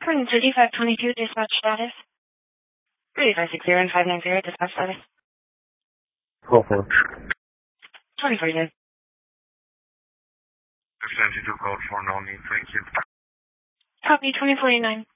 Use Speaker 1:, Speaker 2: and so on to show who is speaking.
Speaker 1: Current 3522, dispatch status.
Speaker 2: 3560 and 590, dispatch status.
Speaker 3: Call for
Speaker 2: 2049.
Speaker 3: Extension 2 code 4 no need, thank you.
Speaker 1: Copy 2049.